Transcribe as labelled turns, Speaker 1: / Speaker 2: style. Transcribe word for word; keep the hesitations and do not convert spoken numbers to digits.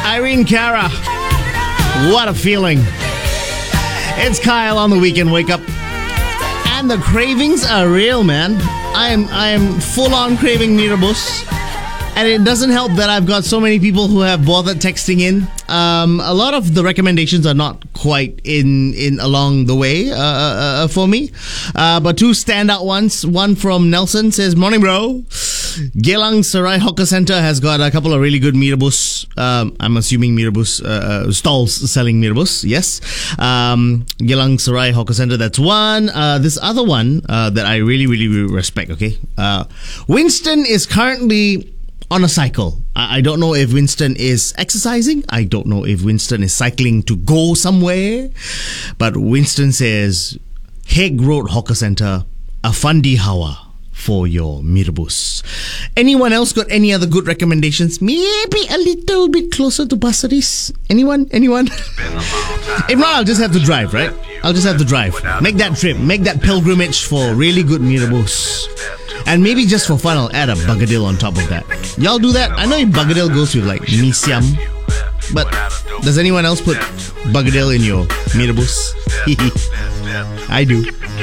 Speaker 1: Irene Cara. What a feeling. It's Kyle on the Weekend Wake Up. And the cravings are real, man. I am I am full on craving Mirabus. And it doesn't help that I've got so many people who have bothered texting in. Um, a lot of the recommendations are not quite in in along the way uh, uh, for me. Uh, but two standout ones. One from Nelson says, "Morning, bro. Geylang Serai Hawker Centre has got a couple of really good Mirabus. Um, I'm assuming Mirabus uh, uh, stalls selling Mirabus. Yes. Um, Geylang Serai Hawker Centre, that's one. Uh, this other one uh, that I really, really, really respect, okay? Uh, Winston is currently on a cycle. I, I don't know if Winston is exercising. I don't know if Winston is cycling to go somewhere. But Winston says, Hague Road Hawker Centre, Afandi Hawa for your Mirabus. Anyone else got any other good recommendations? Maybe a little bit closer to Pasir Ris? Anyone? Anyone? If not, I'll just have to drive, right? I'll just have to drive. Make that trip. Make that pilgrimage for really good Mirabus. And maybe just for fun, I'll add a Bagadil on top of that. Y'all do that? I know Bagadil goes with like mee siam, but does anyone else put Bagadil in your Mirabus? I do.